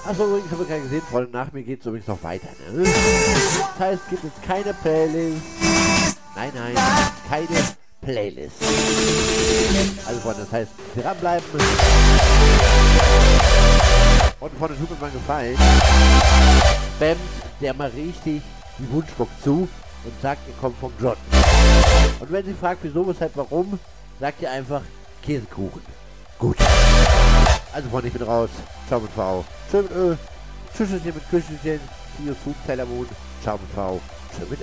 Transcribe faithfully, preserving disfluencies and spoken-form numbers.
Achso, übrigens haben wir gerade gesehen, Freunde, nach mir geht es übrigens noch weiter. Ne? Das heißt, es gibt jetzt keine Playlist. Nein, nein, keine Playlist. Also Freunde, das heißt, dranbleiben. Und Freunde, tut mir mal gefallen. Spamt der mal richtig die Wunschbox zu und sagt, ihr kommt vom John. Und wenn sie fragt, wieso, weshalb, warum, sagt ihr einfach Käsekuchen. Gut. Also Freunde, ich bin raus. Ciao mit V. Schön mit Ö. Tschüsschen mit Küchenchen. See you soon, Sailor Moon. Ciao mit V. Schön mit